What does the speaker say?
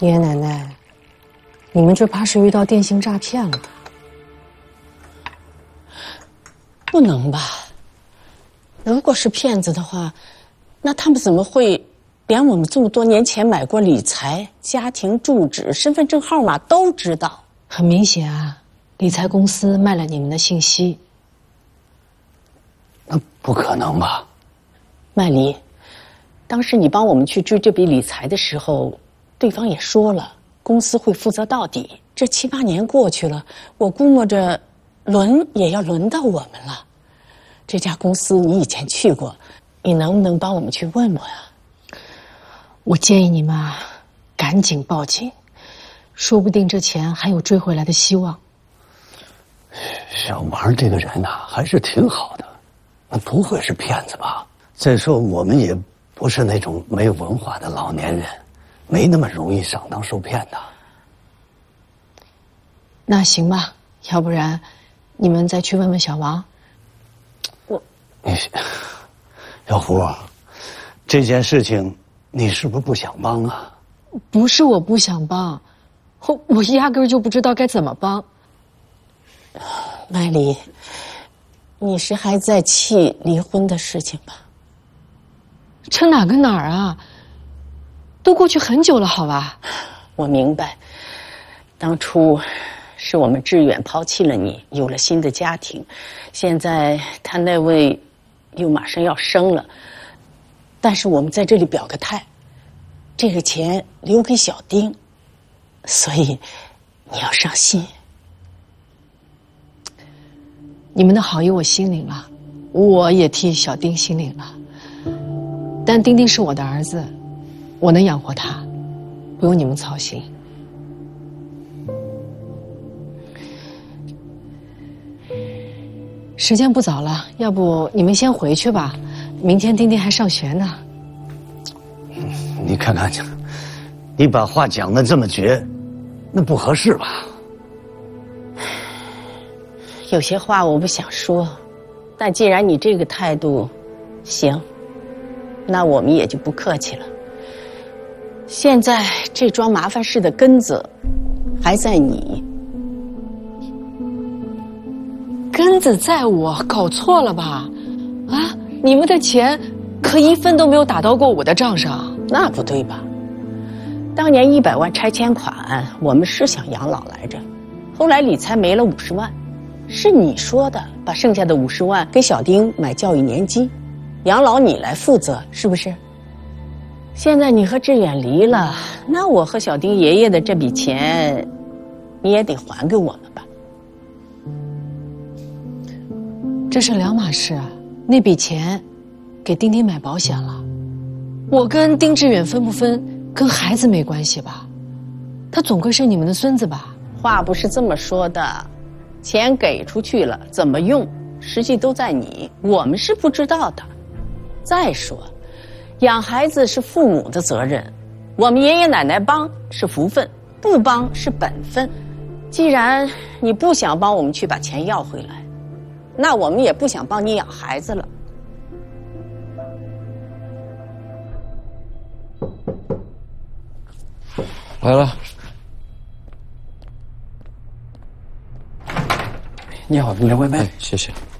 爷爷奶奶，你们这怕是遇到电信诈骗了。不能吧？如果是骗子的话，那他们怎么会连我们这么多年前买过理财、家庭住址、身份证号码都知道？很明显啊，理财公司卖了你们的信息。 那不可能吧？ 麦黎，当时你帮我们去追这笔理财的时候，对方也说了，公司会负责到底。这7、8年过去了，我估摸着轮也要轮到我们了。这家公司你以前去过，你能不能帮我们去问问啊？我建议你们啊，赶紧报警，说不定这钱还有追回来的希望。 小王这个人呐，还是挺好的，那不会是骗子吧？再说我们也不是那种没有文化的老年人，没那么容易上当受骗的。 那行吧，要不然你们再去问问小王。 小胡，这件事情你是不是不想帮啊？ 不是我不想帮，我压根儿就不知道该怎么帮。麦黎，你是还在气离婚的事情吧？这哪跟哪儿啊？都过去很久了，好吧？我明白，当初是我们志远抛弃了你，有了新的家庭，现在他那位又马上要生了。但是我们在这里表个态，这个钱留给小丁，所以你要上心。你们的好意我心领了，我也替小丁心领了。但丁丁是我的儿子，我能养活他，不用你们操心。时间不早了，要不你们先回去吧，明天丁丁还上学呢。 你看看，你把话讲得这么绝，那不合适吧？ 有些话我不想说，但既然你这个态度，行，那我们也就不客气了。现在这桩麻烦事的根子还在你，根子在我，搞错了吧？啊，你们的钱可1分都没有打到过我的账上，那不对吧？当年100万拆迁款，我们是想养老来着，后来理财没了50万。是你说的，把剩下的50万给小丁买教育年金，养老你来负责，是不是？现在你和志远离了，那我和小丁爷爷的这笔钱，你也得还给我们吧？这是两码事啊！那笔钱，给丁丁买保险了，我跟丁志远分不分，跟孩子没关系吧？他总归是你们的孙子吧？话不是这么说的。钱给出去了，怎么用，实际都在你，我们是不知道的。再说，养孩子是父母的责任，我们爷爷奶奶帮是福分，不帮是本分。既然你不想帮我们去把钱要回来，那我们也不想帮你养孩子了。 来了。 你好，你的外卖。 谢谢。